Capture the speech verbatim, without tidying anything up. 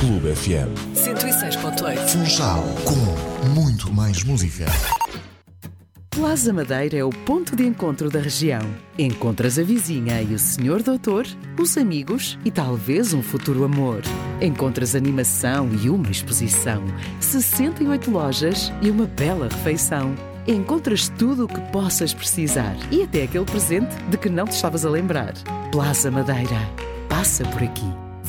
Clube F M. cento e seis ponto oito. Funchal, com muito mais música. Plaza Madeira é o ponto de encontro da região. Encontras a vizinha e o senhor doutor, os amigos e talvez um futuro amor. Encontras animação e uma exposição, sessenta e oito lojas e uma bela refeição. Encontras tudo o que possas precisar e até aquele presente de que não te estavas a lembrar. Plaza Madeira. Passa por aqui.